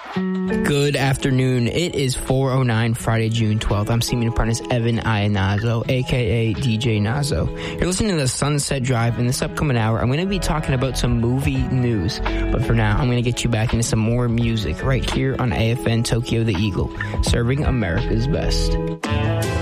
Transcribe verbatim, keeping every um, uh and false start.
Good afternoon. It is four oh nine, Friday, June twelfth. I'm Senior Apprentice Evan Iannazo, a k a. D J Nazo. You're listening to the Sunset Drive. In this upcoming hour, I'm going to be talking about some movie news. But for now, I'm going to get you back into some more music right here on A F N Tokyo the Eagle, serving America's best.